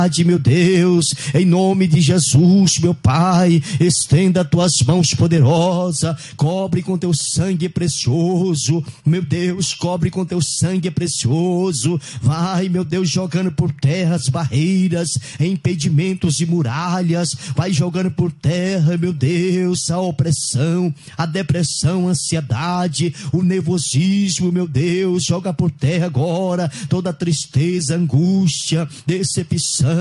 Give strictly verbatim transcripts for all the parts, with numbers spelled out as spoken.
meu Deus, em nome de Jesus, meu Pai, estenda tuas mãos poderosas, cobre com teu sangue precioso, meu Deus, cobre com teu sangue precioso, vai, meu Deus, jogando por terra as barreiras, impedimentos e muralhas, vai jogando por terra, meu Deus, a opressão, a depressão, a ansiedade, o nervosismo, meu Deus, joga por terra agora, toda tristeza, angústia, decepção,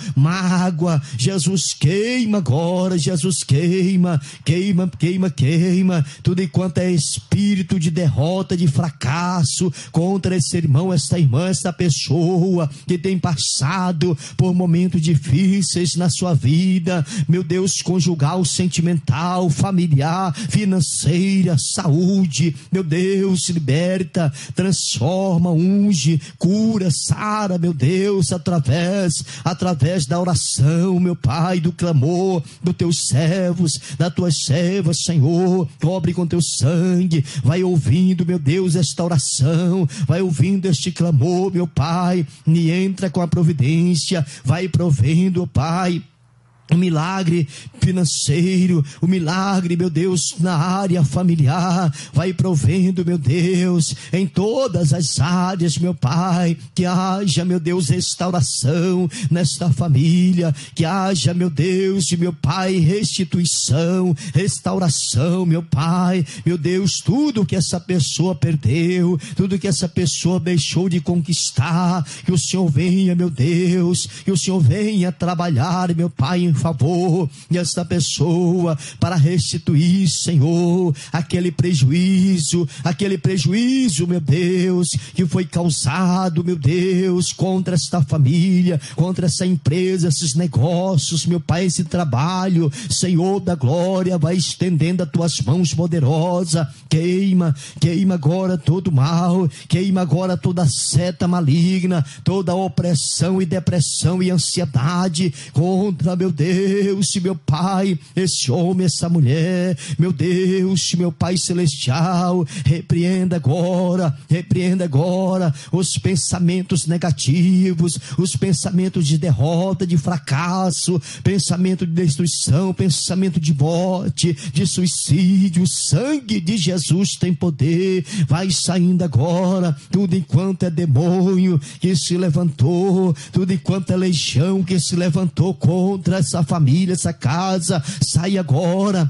mágoa, Jesus queima agora, Jesus queima, queima, queima, queima, tudo enquanto é espírito de derrota, de fracasso, contra esse irmão, esta irmã, esta pessoa, que tem passado por momentos difíceis na sua vida, meu Deus, conjugal, sentimental, familiar, financeira, saúde, meu Deus, liberta, transforma, unge, cura, sara, meu Deus, através através da oração, meu Pai, do clamor dos teus servos, das tuas servas, Senhor, cobre com teu sangue, vai ouvindo, meu Deus, esta oração, vai ouvindo este clamor, meu Pai, e entra com a providência, vai provendo, Pai, o milagre financeiro, o milagre, meu Deus, na área familiar, vai provendo, meu Deus, em todas as áreas, meu Pai, que haja, meu Deus, restauração nesta família, que haja, meu Deus, meu Pai, restituição, restauração, meu Pai, meu Deus, tudo que essa pessoa perdeu, tudo que essa pessoa deixou de conquistar, que o Senhor venha, meu Deus, que o Senhor venha trabalhar, meu Pai, em favor desta pessoa, para restituir, Senhor, aquele prejuízo, aquele prejuízo, meu Deus, que foi causado, meu Deus, contra esta família, contra essa empresa, esses negócios, meu Pai, esse trabalho, Senhor da glória, vai estendendo as tuas mãos poderosas, queima, queima agora todo mal, queima agora toda seta maligna, toda opressão e depressão e ansiedade, contra, meu Deus, Deus, meu Pai, esse homem, essa mulher, meu Deus, meu Pai celestial, repreenda agora, repreenda agora os pensamentos negativos, os pensamentos de derrota, de fracasso, pensamento de destruição, pensamento de morte, de suicídio. O sangue de Jesus tem poder, vai saindo agora, tudo enquanto é demônio que se levantou, tudo enquanto é legião que se levantou contra essa família, essa casa, sai agora.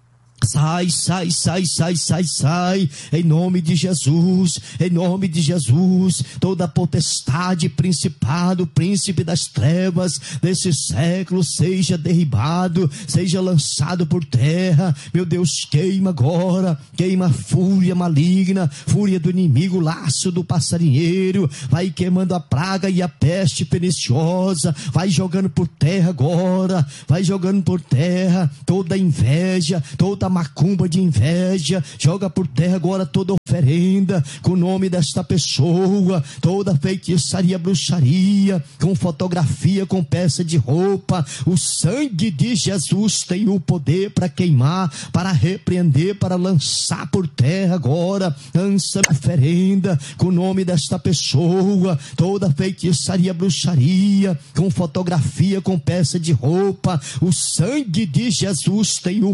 Sai, sai, sai, sai, sai, sai, em nome de Jesus, em nome de Jesus, toda potestade, principado, príncipe das trevas, desse século, seja derribado, seja lançado por terra, meu Deus, queima agora, queima a fúria maligna, fúria do inimigo, laço do passarinheiro, vai queimando a praga e a peste perniciosa, vai jogando por terra agora, vai jogando por terra, toda inveja, toda macumba de inveja, joga por terra agora toda oferenda, com o nome desta pessoa, toda feitiçaria, bruxaria, com fotografia, com peça de roupa, o sangue de Jesus tem o poder para queimar, para repreender, para lançar por terra agora, lança oferenda, com o nome desta pessoa, toda feitiçaria, bruxaria, com fotografia, com peça de roupa, o sangue de Jesus tem o